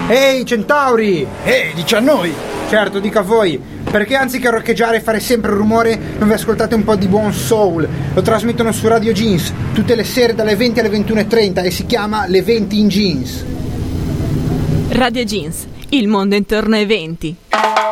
Ehi Centauri! Ehi, dici a noi! Certo, dico a voi, perché anziché roccheggiare e fare sempre rumore non vi ascoltate un po' di buon soul? Lo trasmettono su Radio Jeans tutte le sere dalle 20 alle 21:30 e si chiama Le 20 in Jeans. Radio Jeans, il mondo intorno ai 20.